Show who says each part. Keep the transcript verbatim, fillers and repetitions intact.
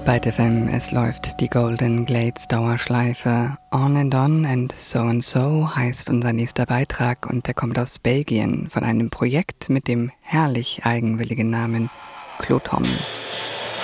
Speaker 1: Byte F M, es läuft die Golden Glades Dauerschleife. On and On and So and So heißt unser nächster Beitrag und der kommt aus Belgien von einem Projekt mit dem herrlich eigenwilligen Namen Cloton.